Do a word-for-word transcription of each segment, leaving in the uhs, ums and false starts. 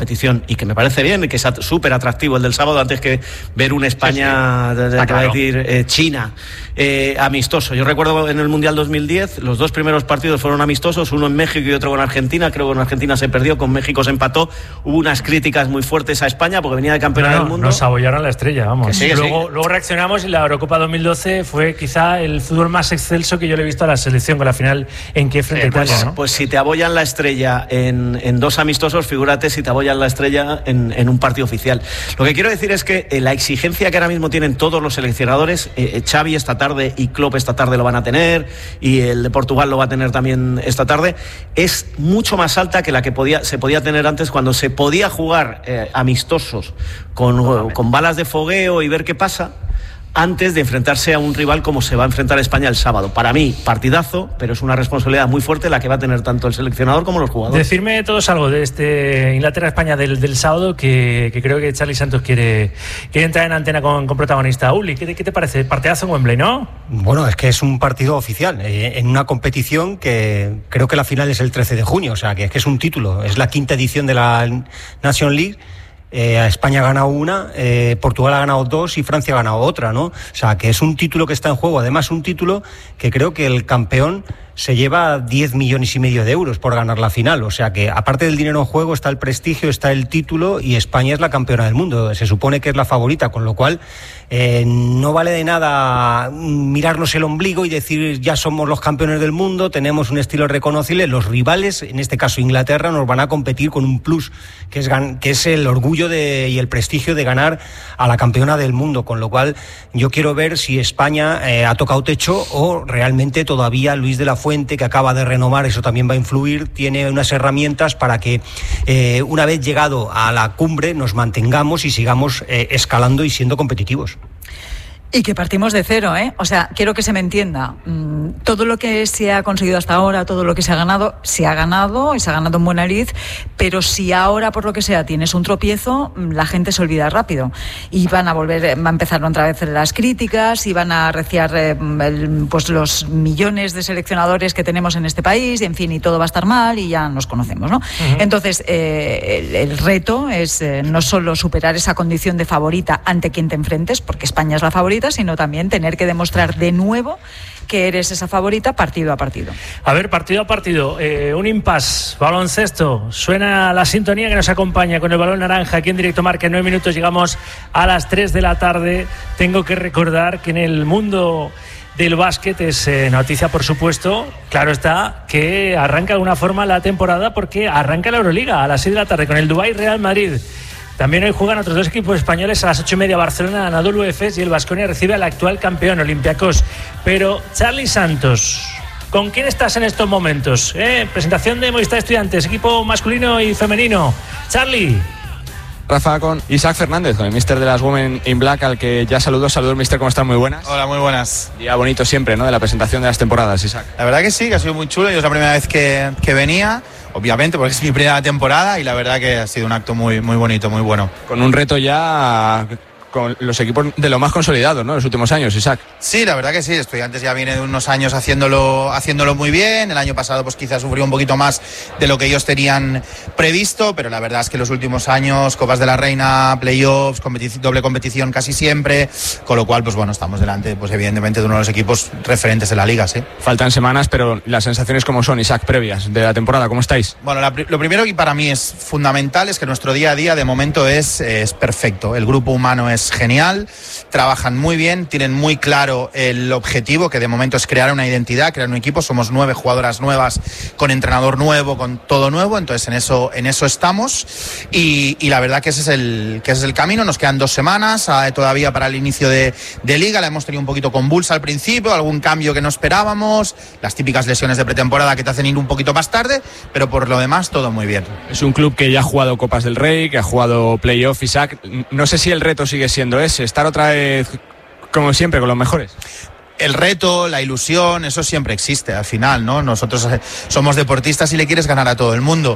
competición y que me parece bien y que es súper atractivo el del sábado antes que ver un España, sí, sí. De, de, claro. decir, eh, China, eh, amistoso. Yo recuerdo en el Mundial dos mil diez los dos primeros partidos fueron amistosos, uno en México y otro con Argentina. Creo que con Argentina se perdió, con México se empató. Hubo unas críticas muy fuertes a España porque venía de campeona no, no, del mundo. Nos abollaron la estrella, vamos. Que sí, que luego, sí. luego reaccionamos y la Eurocopa dos mil doce fue quizá el fútbol más excelso que yo le he visto a la selección con la final en Kiev frente a eh, pues, Italia, ¿no? Pues si te abollan la estrella en, en dos amistosos, figúrate si te abollan la estrella en, en un partido oficial. Lo que quiero decir es que eh, la exigencia que ahora mismo tienen todos los seleccionadores, eh, Xavi esta tarde y Klopp esta tarde lo van a tener, y el de Portugal lo va a tener también esta tarde, es mucho más alta que la que podía, se podía tener antes, cuando se podía jugar eh, amistosos con, con balas de fogueo y ver qué pasa, antes de enfrentarse a un rival como se va a enfrentar a España el sábado. Para mí, partidazo, pero es una responsabilidad muy fuerte la que va a tener tanto el seleccionador como los jugadores. Decirme todos algo de este Inglaterra-España del, del sábado, que, que creo que Charlie Santos quiere, quiere entrar en antena con, con protagonista. Uli, ¿qué, ¿qué te parece? Partidazo en Wembley, ¿no? Bueno, es que es un partido oficial, eh, en una competición que creo que la final es el trece de junio, o sea, que es que es un título, es la quinta edición de la Nation League. Eh, España ha ganado una, eh, Portugal ha ganado dos y Francia ha ganado otra, ¿no? O sea, que es un título que está en juego. Además, un título que creo que el campeón se lleva diez millones y medio de euros por ganar la final. O sea que, aparte del dinero en juego, está el prestigio, está el título, y España es la campeona del mundo. Se supone que es la favorita, con lo cual eh, no vale de nada mirarnos el ombligo y decir ya somos los campeones del mundo, tenemos un estilo reconocible. Los rivales, en este caso Inglaterra, nos van a competir con un plus, que es, gan- que es el orgullo de, y el prestigio de ganar a la campeona del mundo. Con lo cual, yo quiero ver si España eh, ha tocado techo o realmente todavía Luis de la Fuente, que acaba de renovar, eso también va a influir, tiene unas herramientas para que eh, una vez llegado a la cumbre nos mantengamos y sigamos eh, escalando y siendo competitivos. Y que partimos de cero, ¿eh? O sea, quiero que se me entienda. Mm, todo lo que se ha conseguido hasta ahora, todo lo que se ha ganado, se ha ganado y se ha ganado en buena lid, pero si ahora, por lo que sea, tienes un tropiezo, la gente se olvida rápido. Y van a volver, va a empezar otra vez las críticas y van a arreciar eh, el, pues los millones de seleccionadores que tenemos en este país, y en fin, y todo va a estar mal y ya nos conocemos, ¿no? Uh-huh. Entonces, eh, el, el reto es eh, no solo superar esa condición de favorita ante quien te enfrentes, porque España es la favorita, sino también tener que demostrar de nuevo que eres esa favorita partido a partido. A ver, partido a partido, eh, un impasse, baloncesto, suena la sintonía que nos acompaña con el balón naranja aquí en Directo Marca. En nueve minutos llegamos a las tres de la tarde. Tengo que recordar que en el mundo del básquet es eh, noticia, por supuesto, claro está, que arranca de alguna forma la temporada, porque arranca la Euroliga a las seis de la tarde con el Dubái Real Madrid. También hoy juegan otros dos equipos españoles a las ocho y media, Barcelona, Anadolu Efes, y el Baskonia recibe al actual campeón, Olympiacos. Pero, Charlie Santos, ¿con quién estás en estos momentos? ¿Eh? Presentación de Movistar Estudiantes, equipo masculino y femenino. Charlie. Rafa, con Isaac Fernández, con el míster de las Women in Black, al que ya saludo. Saludos, míster, ¿cómo están? Muy buenas. Hola, muy buenas. Día bonito siempre, ¿no?, de la presentación de las temporadas, Isaac. La verdad que sí, que ha sido muy chulo. Yo es la primera vez que, que venía, obviamente, porque es mi primera temporada, y la verdad que ha sido un acto muy, muy bonito, muy bueno. Con un reto ya con los equipos de lo más consolidados, ¿no?, en los últimos años, Isaac. Sí, la verdad que sí. Estudiantes ya viene de unos años haciéndolo, haciéndolo muy bien. El año pasado pues quizás sufrió un poquito más de lo que ellos tenían previsto, pero la verdad es que los últimos años, Copas de la Reina, playoffs, competi- doble competición casi siempre, con lo cual pues bueno, estamos delante pues evidentemente de uno de los equipos referentes de la liga, sí. Faltan semanas, pero las sensaciones como son, Isaac, previas de la temporada, ¿cómo estáis? Bueno, la, lo primero que para mí es fundamental es que nuestro día a día de momento es, es perfecto. El grupo humano es genial, trabajan muy bien, tienen muy claro el objetivo, que de momento es crear una identidad, crear un equipo. Somos nueve jugadoras nuevas, con entrenador nuevo, con todo nuevo, entonces en eso, en eso estamos, y, y la verdad que ese es el, que ese es el camino. Nos quedan dos semanas eh, todavía para el inicio de, de liga. La hemos tenido un poquito convulsa al principio, algún cambio que no esperábamos, las típicas lesiones de pretemporada que te hacen ir un poquito más tarde, pero por lo demás todo muy bien. Es un club que ya ha jugado Copas del Rey, que ha jugado playoff, Isaac. No sé si el reto sigue siendo ese, estar otra vez como siempre con los mejores. el reto, la ilusión, eso siempre existe al final, ¿no? Nosotros somos deportistas y le quieres ganar a todo el mundo.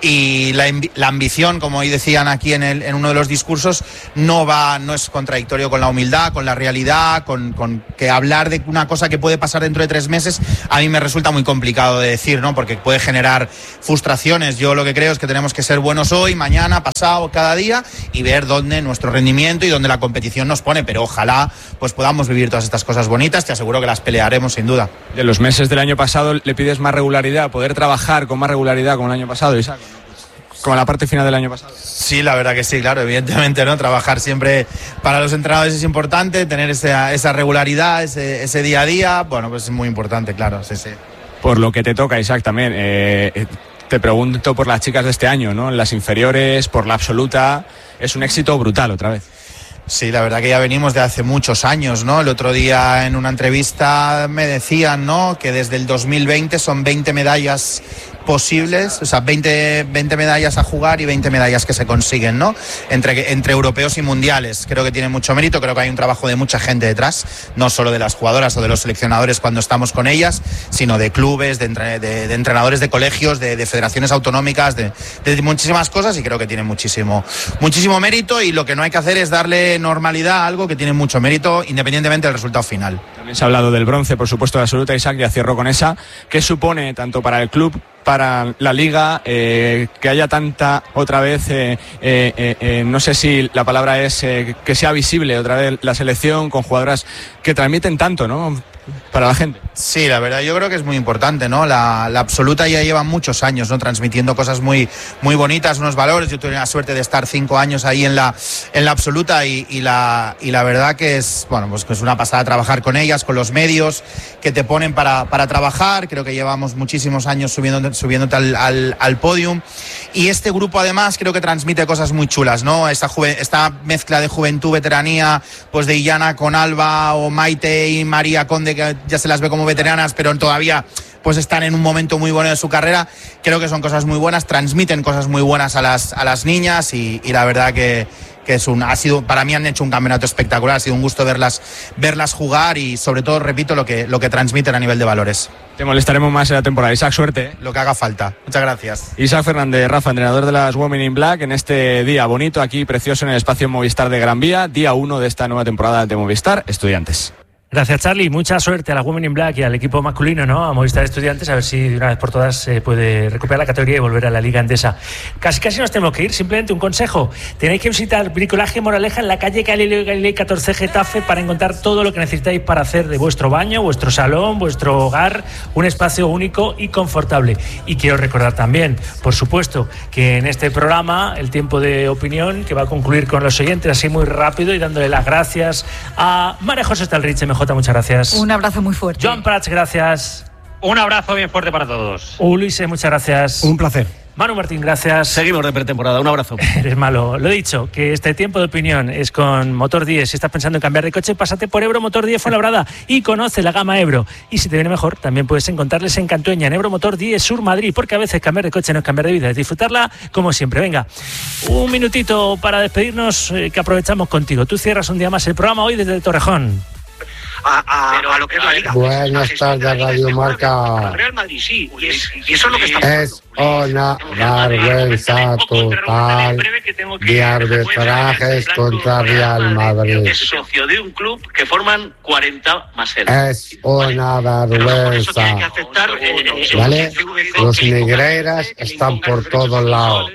Y la, la ambición, como hoy decían aquí en, el, en uno de los discursos, no va, no es contradictorio con la humildad, con la realidad, con, con que hablar de una cosa que puede pasar dentro de tres meses, a mí me resulta muy complicado de decir, ¿no? Porque puede generar frustraciones. Yo lo que creo es que tenemos que ser buenos hoy, mañana, pasado, cada día y ver dónde nuestro rendimiento y dónde la competición nos pone. Pero ojalá pues podamos vivir todas estas cosas bonitas. Te aseguro que las pelearemos sin duda. De los meses del año pasado le pides más regularidad, poder trabajar con más regularidad como el año pasado, Isaac, como la parte final del año pasado. Sí, la verdad que sí, claro, evidentemente, ¿no? Trabajar siempre para los entrenadores es importante, tener esa, esa regularidad, ese, ese día a día, bueno, pues es muy importante, claro, sí, sí. Por lo que te toca, Isaac, también, eh, te pregunto por las chicas de este año, ¿no? En las inferiores, por la absoluta, es un éxito brutal otra vez. Sí, la verdad que ya venimos de hace muchos años, ¿no? El otro día en una entrevista me decían, ¿no?, que desde el dos mil veinte son veinte medallas posibles, o sea, veinte, veinte medallas a jugar y veinte medallas que se consiguen, ¿no? Entre, entre europeos y mundiales. Creo que tiene mucho mérito, creo que hay un trabajo de mucha gente detrás, no solo de las jugadoras o de los seleccionadores cuando estamos con ellas, sino de clubes, de, entre, de, de entrenadores de colegios, de, de federaciones autonómicas, de, de muchísimas cosas, y creo que tiene muchísimo, muchísimo mérito, y lo que no hay que hacer es darle normalidad a algo que tiene mucho mérito, independientemente del resultado final. También se ha hablado del bronce, por supuesto, de absoluta, Isaac, ya cierro con esa. ¿Qué supone tanto para el club, para la liga, eh, que haya tanta otra vez, eh, eh, eh, no sé si la palabra es eh, que sea visible otra vez la selección con jugadoras que transmiten tanto, ¿no?, para la gente? Sí, la verdad yo creo que es muy importante, ¿no? La, la absoluta ya lleva muchos años, ¿no?, transmitiendo cosas muy, muy bonitas, unos valores. Yo tuve la suerte de estar cinco años ahí en la, en la absoluta y, y, la, y la verdad que es, bueno, pues que es una pasada trabajar con ellas, con los medios que te ponen para, para trabajar. Creo que llevamos muchísimos años subiendo, subiéndote al, al, al podium, y este grupo además creo que transmite cosas muy chulas, ¿no? Esta, juve, esta mezcla de juventud, veteranía, pues de Illana con Alba, o Maite y María Conde, que ya se las ve como veteranas, pero todavía pues están en un momento muy bueno de su carrera. Creo que son cosas muy buenas, transmiten cosas muy buenas a las, a las niñas, y, y la verdad que, que es un, ha sido, para mí han hecho un campeonato espectacular, ha sido un gusto verlas, verlas jugar, y sobre todo, repito, lo que, lo que transmiten a nivel de valores. Te molestaremos más en la temporada, Isaac, suerte, ¿eh? Lo que haga falta. Muchas gracias. Isaac Fernández, Rafa, entrenador de las Women in Black, en este día bonito, aquí precioso en el espacio Movistar de Gran Vía, día uno de esta nueva temporada de Movistar Estudiantes. Gracias, Charlie. Mucha suerte a la Women in Black y al equipo masculino, ¿no?, a Movistar Estudiantes, a ver si de una vez por todas se puede recuperar la categoría y volver a la Liga Endesa. Casi casi nos tenemos que ir. Simplemente un consejo: tenéis que visitar Bricolaje Moraleja en la calle Galileo Galilei catorce, Getafe, para encontrar todo lo que necesitáis para hacer de vuestro baño, vuestro salón, vuestro hogar un espacio único y confortable. Y quiero recordar también, por supuesto, que en este programa el tiempo de opinión, que va a concluir con los oyentes así muy rápido, y dándole las gracias a María José Stalrich, M J, muchas gracias. Un abrazo muy fuerte. Joan Prats, gracias. Un abrazo bien fuerte para todos. Ulises, muchas gracias. Un placer. Manu Martín, gracias. Seguimos de pretemporada, un abrazo. Eres malo. Lo he dicho, que este tiempo de opinión es con Motor diez. Si estás pensando en cambiar de coche, pásate por Ebro Motor diez Fuenlabrada y conoce la gama Ebro. Y si te viene mejor, también puedes encontrarles en Cantueña, en Ebro Motor diez Sur Madrid, porque a veces cambiar de coche no es cambiar de vida, es disfrutarla como siempre. Venga, un minutito para despedirnos, eh, que aprovechamos contigo. Tú cierras un día más el programa hoy desde Torrejón. A, a, a lo que es la Liga. Buenas tardes, Radio Marca. Real Madrid, sí, y, es, y eso es lo que está pasando. Es una vergüenza total de arbitrajes contra Real Madrid. Es socio de un club que forman cuarenta más él. Es una vergüenza. ¿Vale? Los negreiras están por todos lados.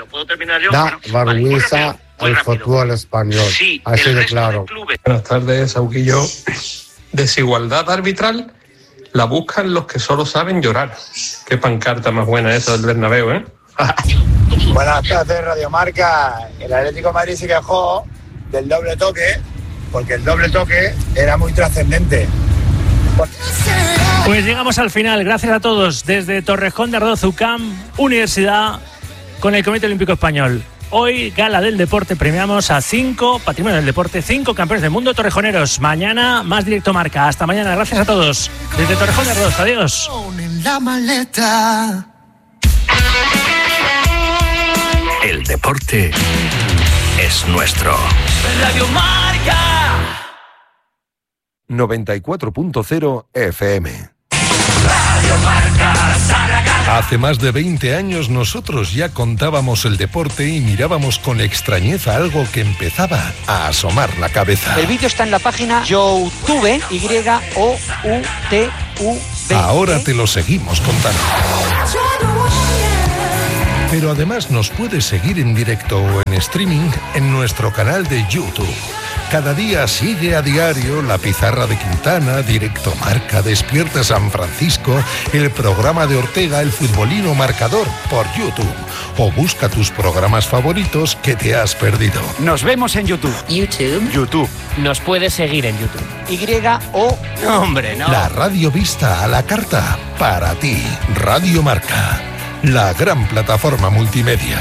Da vergüenza el fútbol español. Así de claro. Buenas tardes, Sauquillo. Desigualdad arbitral la buscan los que solo saben llorar. Qué pancarta más buena esa del Bernabéu, ¿eh? Buenas tardes, Radio Marca. El Atlético de Madrid se quejó del doble toque, porque el doble toque era muy trascendente. Pues llegamos al final. Gracias a todos. Desde Torrejón de Ardoz, U C A M, Universidad, con el Comité Olímpico Español. Hoy, Gala del Deporte, premiamos a cinco, Patrimonio del Deporte, cinco campeones del mundo torrejoneros. Mañana, más Directo Marca. Hasta mañana. Gracias a todos. Desde Torrejón de Ardoz. Adiós. El deporte es nuestro. Radio Marca. noventa y cuatro punto cero F M. Radio Marca Zaragoza. Hace más de veinte años nosotros ya contábamos el deporte y mirábamos con extrañeza algo que empezaba a asomar la cabeza. El vídeo está en la página YouTube, Y O U T U B. Ahora te lo seguimos contando. Pero además nos puedes seguir en directo o en streaming en nuestro canal de YouTube. Cada día sigue a diario La Pizarra de Quintana, Directo Marca, Despierta San Francisco, el programa de Ortega, El Futbolino Marcador, por YouTube. O busca tus programas favoritos que te has perdido. Nos vemos en YouTube. YouTube. YouTube. Nos puedes seguir en YouTube. Y O... No, hombre, no. La radio vista a la carta, para ti. Radio Marca, la gran plataforma multimedia.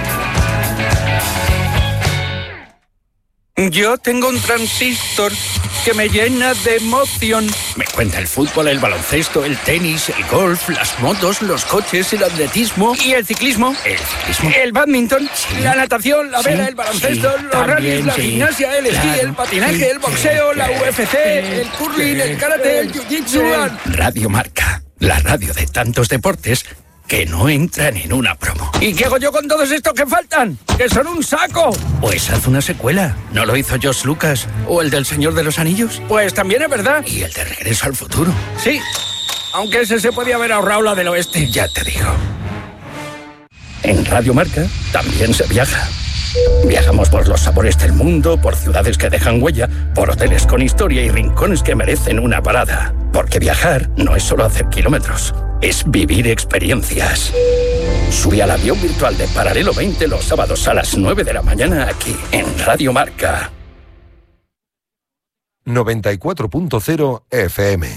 Yo tengo un transistor que me llena de emoción. Me cuenta el fútbol, el baloncesto, el tenis, el golf, las motos, los coches, el atletismo. ¿Y el ciclismo? El ciclismo. El badminton, sí. La natación, la vela, sí, el baloncesto, sí, los rallies, la sí, gimnasia, el esquí, claro, el patinaje, sí, el boxeo, sí, la U F C, sí, el curling, sí, el karate, el jiu-jitsu. Radio Marca, la radio de tantos deportes que no entran en una promo. ¿Y qué hago yo con todos estos que faltan? ¡Que son un saco! Pues haz una secuela. ¿No lo hizo George Lucas? ¿O el del Señor de los Anillos? Pues también es verdad. ¿Y el de Regreso al Futuro? Sí, aunque ese se podía haber ahorrado la del oeste. Ya te digo. En Radio Marca también se viaja. Viajamos por los sabores del mundo, por ciudades que dejan huella, por hoteles con historia y rincones que merecen una parada. Porque viajar no es solo hacer kilómetros, es vivir experiencias. Sube al avión virtual de Paralelo veinte los sábados a las nueve de la mañana aquí, en Radio Marca. noventa y cuatro punto cero F M.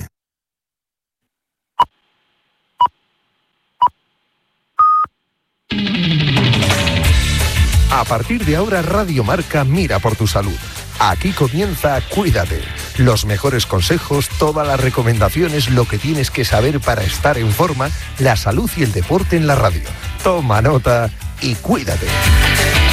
A partir de ahora, Radio Marca mira por tu salud. Aquí comienza Cuídate. Los mejores consejos, todas las recomendaciones, lo que tienes que saber para estar en forma, la salud y el deporte en la radio. Toma nota y cuídate.